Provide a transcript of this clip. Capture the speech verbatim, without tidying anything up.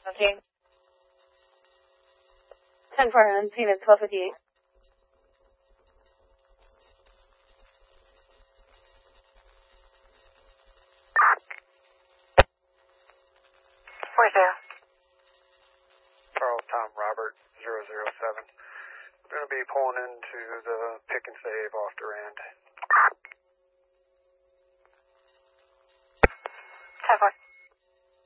Okay. ten four, and payment twelve fifty-eight. Where's there? Charles Tom Robert, zero zero seven. We're going to be pulling into the pick and save off Durand. ten four.